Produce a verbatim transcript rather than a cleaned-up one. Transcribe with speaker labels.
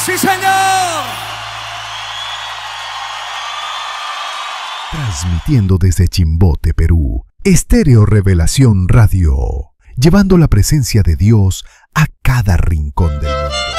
Speaker 1: ¡Sí, señor!
Speaker 2: Transmitiendo desde Chimbote, Perú, Estéreo Revelación Radio, llevando la presencia de Dios a cada rincón del mundo.